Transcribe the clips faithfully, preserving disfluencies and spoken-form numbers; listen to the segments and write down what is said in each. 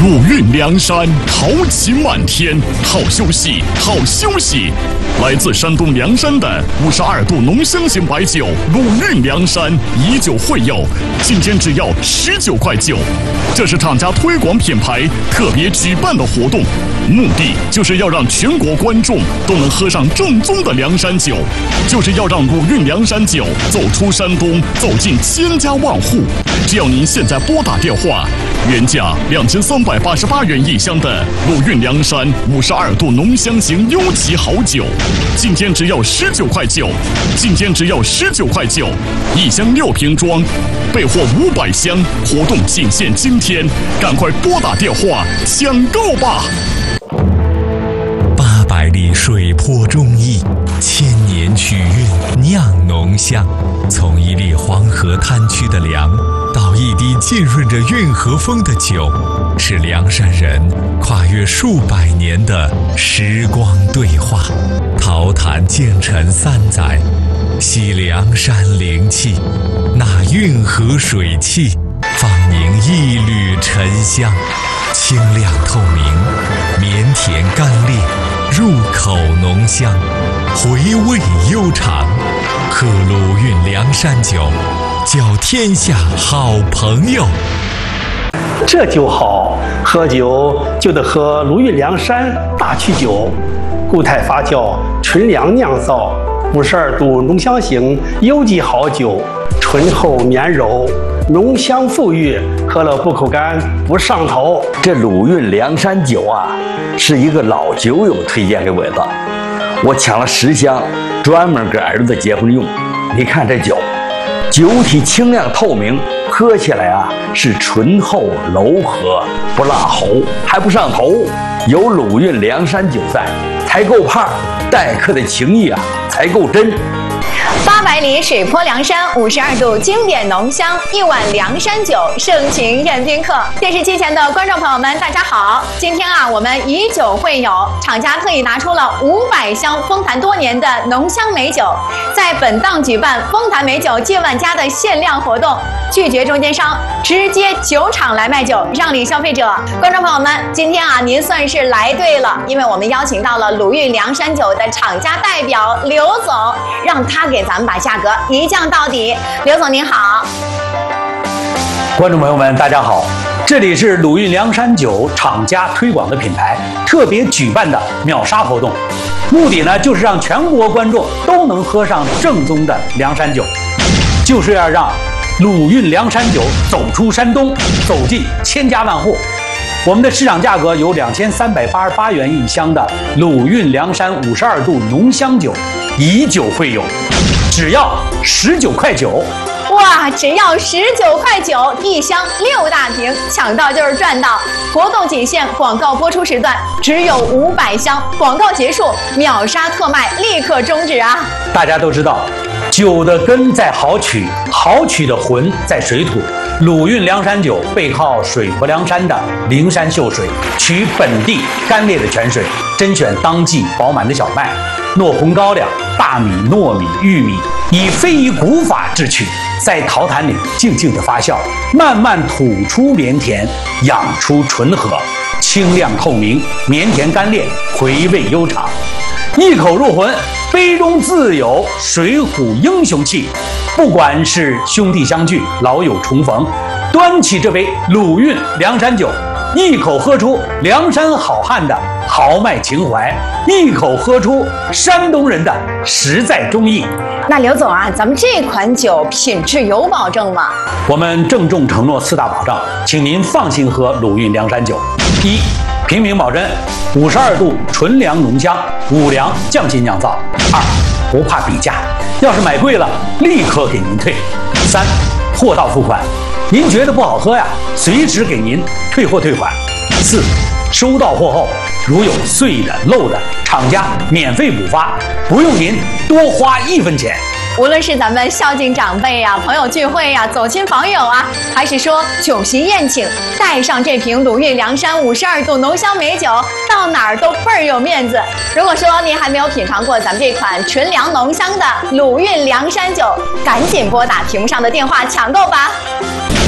鲁韵梁山，豪情漫天，好休息，好休息。来自山东梁山的五十二度浓香型白酒鲁韵梁山以酒会友，今天只要十九块九。这是厂家推广品牌特别举办的活动，目的就是要让全国观众都能喝上正宗的梁山酒，就是要让鲁韵梁山酒走出山东，走进千家万户。只要您现在拨打电话，原价两千三百八十八元一箱的鲁韵梁山五十二度浓香型优级好酒，今天只要十九块九，今天只要十九块九，一箱六瓶装，备货五百箱，活动仅限今天，赶快拨打电话抢购吧！ 八百里水泊忠义，千年曲韵酿浓香。从一粒黄河滩区的粮，到一滴浸润着运河风的酒，是梁山人跨越数百年的时光对话。桃坛建成三载，吸梁山灵气，那运河水汽，放凝一缕沉香，清亮透明，绵甜甘冽，入口浓香，回味悠长。喝鲁韵梁山酒，交天下好朋友。 这酒好，喝酒就得喝鲁韵梁山大曲酒，固态发酵，纯粮酿造，五十二度浓香型优级好酒，醇厚绵柔，浓香馥郁，喝了不口干不上头。 这鲁韵梁山酒啊，是一个老酒友推荐给我的，我抢了十箱，专门给儿子结婚用。你看这酒，酒体清亮透明，喝起来啊是醇厚柔和，不辣喉，还不上头。有鲁韵梁山酒在，才够胖，待客的情谊啊才够真。 八百里水泊梁山，五十二度经典浓香，一碗梁山酒，盛情宴宾客。电视机前的观众朋友们，大家好！今天啊，我们以酒会友，厂家特意拿出了五百箱丰坛多年的浓香美酒，在本档举办丰坛美酒借万家的限量活动，拒绝中间商，直接酒厂来卖酒，让利消费者。观众朋友们，今天啊，您算是来对了，因为我们邀请到了鲁韵梁山酒的厂家代表刘总，让他给咱们把价格一降到底。刘总您好。 观众朋友们大家好，这里是鲁韵梁山酒厂家推广的品牌特别举办的秒杀活动，目的呢就是让全国观众都能喝上正宗的梁山酒，就是要让鲁韵梁山酒走出山东，走进千家万户。我们的市场价格有两千三百八十八元一箱的鲁韵梁山五十二度浓香酒，以酒会友，只要十九块九。 哇，只要十九块九一箱六大瓶，抢到就是赚到！活动仅限广告播出时段，只有五百箱，广告结束秒杀特卖，立刻终止啊！ 大家都知道，酒的根在好曲，好曲的魂在水土。鲁韵梁山酒背靠水泊梁山的灵山秀水，取本地干裂的泉水，甄选当季饱满的小麦、糯红高粱、大米、糯米、玉米，以非遗古法制曲，在陶坛里静静的发酵，慢慢吐出绵甜，养出醇和，清亮透明，绵甜甘冽，回味悠长，一口入魂，杯中自有水浒英雄气。不管是兄弟相聚，老友重逢，端起这杯鲁韵梁山酒，一口喝出梁山好汉的豪迈情怀，一口喝出山东人的实在忠义。 那刘总啊，咱们这款酒品质有保证吗？ 我们郑重承诺四大保障，请您放心喝鲁韵梁山酒。一、平民保真，五十二度纯粮浓香，五粮匠心酿造。二、不怕比价，要是买贵了，立刻给您退。三、货到付款，您觉得不好喝呀，随时给您退货退款。四、收到货后，如有碎的漏的，厂家免费补发，不用您多花一分钱。 无论是咱们孝敬长辈呀、朋友聚会呀、走亲访友啊，还是说酒席宴请，带上这瓶鲁韵梁山五十二度浓香美酒，到哪儿都倍儿有面子。如果说您还没有品尝过咱们这款纯粮浓香的鲁韵梁山酒，赶紧拨打屏幕上的电话抢购吧。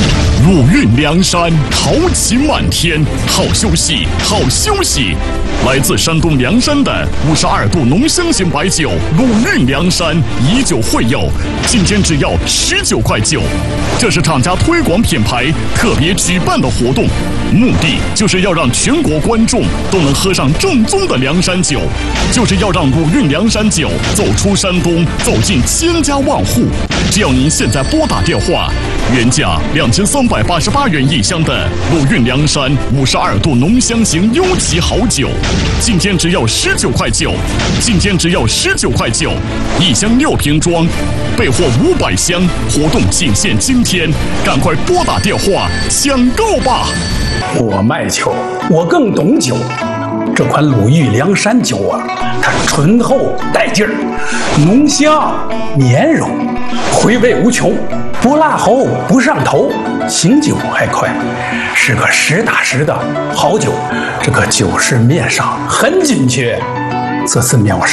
鲁韵梁山，豪情满天，好休息，好休息。来自山东凉山的五十二度浓香型白酒鲁韵梁山，以酒会友，今天只要十九块九。这是厂家推广品牌特别举办的活动，目的就是要让全国观众都能喝上正宗的凉山酒，就是要让鲁韵凉山酒走出山东，走进千家万户。只要您现在拨打电话，原价两千三百八十八元一箱的鲁韵梁山五十二度浓香型优级好酒，今天只要十九块九，今天只要十九块九，一箱六瓶装，备货五百箱，活动仅限今天，赶快拨打电话抢购吧！ 我卖酒，我更懂酒。这款鲁豫凉山酒啊，它醇厚带劲儿，浓香绵柔，回味无穷，不辣喉不上头，醒酒还快，是个实打实的好酒。这个酒市面上很紧缺，这次秒杀。